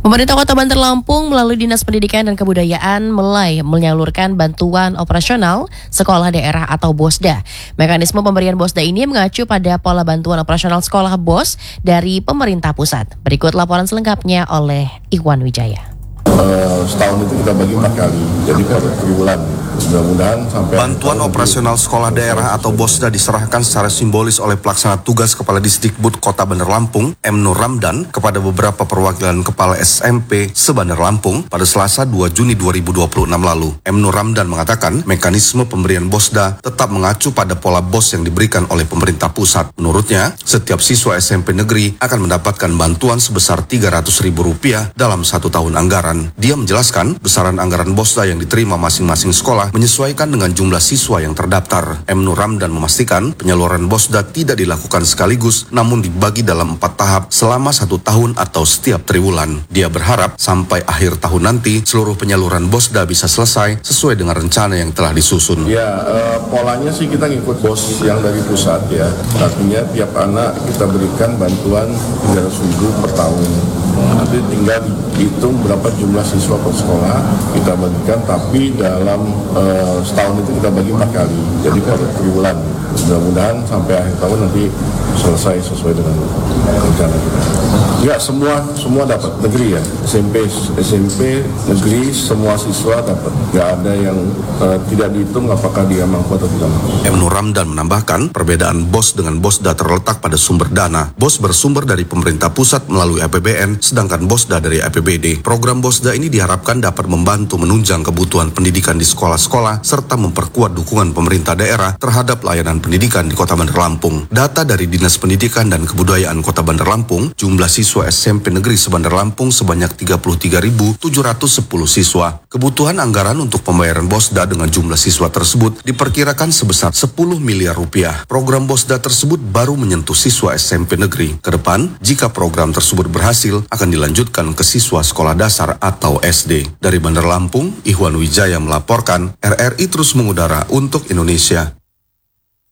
Pemerintah Kota Bandar Lampung melalui Dinas Pendidikan dan Kebudayaan mulai menyalurkan bantuan operasional sekolah daerah atau BOSDA. Mekanisme pemberian BOSDA ini mengacu pada pola bantuan operasional sekolah BOS dari pemerintah pusat. Berikut laporan selengkapnya oleh Iwan Wijaya. Setahun itu kita bagi 4 kali, jadi per triwulan. Mudah-mudahan sampai bantuan operasional sekolah daerah atau BOSDA diserahkan secara simbolis oleh pelaksana tugas Kepala Disdikbud Kota Bandar Lampung, M. Nur Ramdan, kepada beberapa perwakilan kepala SMP se-Bandar Lampung pada Selasa 2 Juni 2026 lalu. M. Nur Ramdan mengatakan mekanisme pemberian BOSDA tetap mengacu pada pola BOS yang diberikan oleh pemerintah pusat. Menurutnya, setiap siswa SMP negeri akan mendapatkan bantuan sebesar Rp300.000 dalam 1 tahun anggaran. Dia menjelaskan besaran anggaran BOSDA yang diterima masing-masing sekolah menyesuaikan dengan jumlah siswa yang terdaftar. M. Nur Ramdan memastikan penyaluran BOSDA tidak dilakukan sekaligus, namun dibagi dalam 4 tahap selama 1 tahun atau setiap triwulan. Dia berharap sampai akhir tahun nanti seluruh penyaluran BOSDA bisa selesai sesuai dengan rencana yang telah disusun. Ya, polanya sih kita ngikut BOS yang dari pusat ya. Artinya tiap anak kita berikan bantuan Rp300.000 per tahun. Nanti tinggal dihitung berapa jumlah siswa per sekolah kita bagikan, tapi dalam setahun itu kita bagi 4 kali, jadi per triwulan. Mudah-mudahan sampai akhir tahun nanti selesai sesuai dengan rencana kita. Ya, semua dapat negeri ya, SMP negeri semua siswa dapat. Nggak ada yang tidak dihitung apakah dia mampu atau tidak mampu. M. Nur Ramdan menambahkan perbedaan BOS dengan BOSDA terletak pada sumber dana. BOS bersumber dari pemerintah pusat melalui APBN, sedangkan BOSDA dari APBD. Program BOSDA ini diharapkan dapat membantu menunjang kebutuhan pendidikan di sekolah-sekolah serta memperkuat dukungan pemerintah daerah terhadap layanan pendidikan di Kota Bandar Lampung. Data dari Dinas Pendidikan dan Kebudayaan Kota Bandar Lampung, jumlah siswa SMP negeri se-Bandar Lampung sebanyak 33.710 siswa. Kebutuhan anggaran untuk pembayaran BOSDA dengan jumlah siswa tersebut diperkirakan sebesar Rp10 miliar. Program BOSDA tersebut baru menyentuh siswa SMP negeri. Kedepan, jika program tersebut berhasil, akan dilanjutkan ke siswa sekolah dasar atau SD. Dari Bandar Lampung, Iwan Wijaya melaporkan, RRI terus mengudara untuk Indonesia.